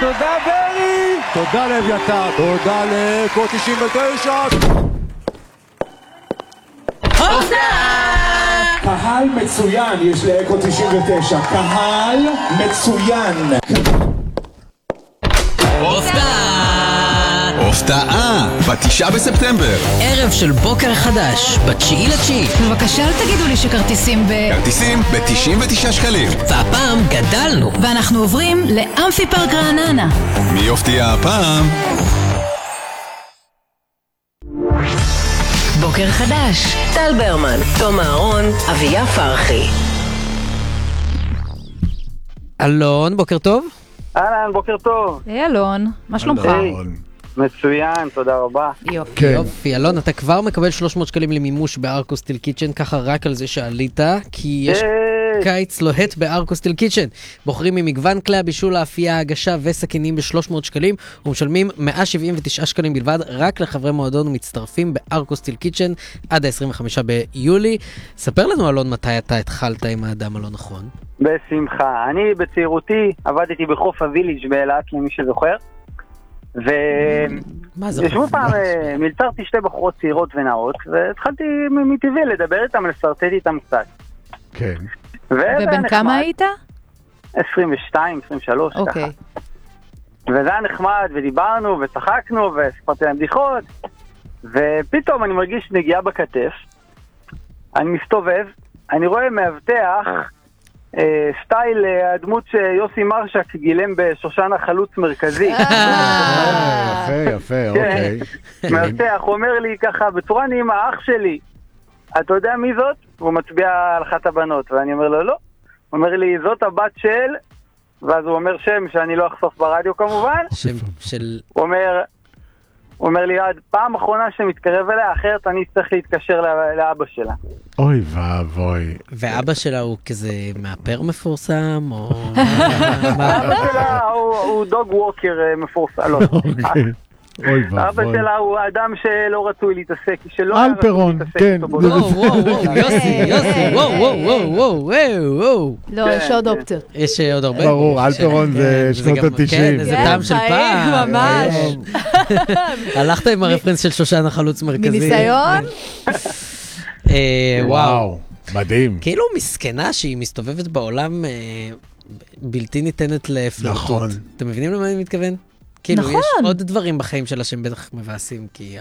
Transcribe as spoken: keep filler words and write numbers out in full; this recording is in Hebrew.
תודה ברי! תודה לאביתר, תודה לקוד תשעים ותשע. קהל מצוין יש לאקו תשעים ותשע, קהל מצוין. הפתעה! בתשעה בספטמבר. ערב של בוקר חדש, בתשיעי לתשיעי. בבקשה אל תגידו לי שכרטיסים ב... כרטיסים ב-תשעים ותשעה שקלים. והפעם גדלנו. ואנחנו עוברים לאמפי פארק רעננה. מי יופתיע הפעם? בוקר חדש, טל ברמן, תום אהרון, אביה פרחי. אלון, בוקר טוב. אהלן, בוקר טוב. היי אלון, מה שלומך? מצוין, תודה רבה. יופי. כן. יופי, אלון, אתה כבר מקבל שלוש מאות שקלים למימוש בארקו סטיל קיצ'ן, ככה רק על זה שעלית, כי יש קיץ לוהט בארקו סטיל קיצ'ן. בוחרים ממגוון כלי הבישול, האפייה, הגשה וסכינים ב-שלוש מאות שקלים, ומשלמים מאה שבעים ותשעה שקלים בלבד, רק לחברי מועדון ומצטרפים בארקו סטיל קיצ'ן עד ה-עשרים וחמישה ביולי. ספר לנו, אלון, מתי אתה התחלת עם האדם הלא נכון? בשמחה. אני בצעירותי עבדתי בחוף הוויליג' באילת, למי שזוכר. וישבו פעם, מלצרתי שתי בחורות צעירות ונאות, והתחלתי מטבעי לדבר איתם, לסרטט איתם קצת. כן. ובן כמה היית? עשרים ושתיים, עשרים ושלוש, ככה. וזה היה נחמד, ודיברנו, וצחקנו, וסיפרתי להם בדיחות, ופתאום אני מרגיש נגיעה בכתף, אני מסתובב, אני רואה מאבטח, סטייל הדמות שיוסי מרשק גילם בשושן החלוץ מרכזי. יפה, יפה, אוקיי. מאבטח, הוא אומר לי ככה, בצורה נעימה, אח שלי, אתה יודע מי זאת? הוא מצביע על אחת הבנות, ואני אומר לו, לא. הוא אומר לי, זאת הבת של, ואז הוא אומר שם שאני לא אחשוף ברדיו כמובן. שם של... הוא אומר... הוא אומר לי, עד פעם אחרונה שמתקרב אליה, אחרת אני צריך להתקשר לאבא שלה. אוי ואבוי. ואבא שלה הוא כזה מאפר מפורסם, או... אבא שלה הוא דוג ווקר מפורסם, לא. אוי ואבוי. אבא שלה הוא אדם שלא רצוי להתעסק, אלפרון, כן. וואו, וואו, וואו, יוסי, יוסי, וואו, וואו, וואו, וואו, וואו. לא, יש עוד אופציות. יש עוד הרבה. ברור, אלפרון זה שנות ה-תשעים. כן, זה טעם של פעם. ממש. הלכת עם הרפרנס של שושן החלוץ מרכזי. מניסיון? וואו, מדהים. כאילו מסכנה שהיא מסתובבת בעולם בלתי ניתנת לפלרטוט. נכון. אתם מבינים למה אני מתכוון? כאילו, יש עוד דברים בחיים שלה שהם בטח מבאסים, כי